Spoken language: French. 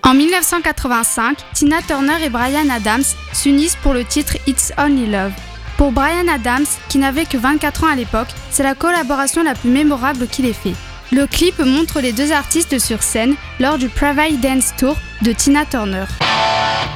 En 1985, Tina Turner et Bryan Adams s'unissent pour le titre It's Only Love. Pour Bryan Adams, qui n'avait que 24 ans à l'époque, c'est la collaboration la plus mémorable qu'il ait fait. Le clip montre les deux artistes sur scène lors du Private Dance Tour de Tina Turner.